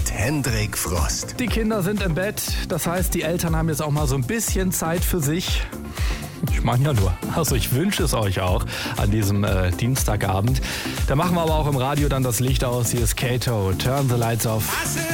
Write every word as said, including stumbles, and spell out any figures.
mit Hendrik Frost. Die Kinder sind im Bett, das heißt, die Eltern haben jetzt auch mal so ein bisschen Zeit für sich. Ich meine ja nur, also ich wünsche es euch auch an diesem äh, Dienstagabend. Da machen wir aber auch im Radio dann das Licht aus. Hier ist Kato, Turn the Lights Off.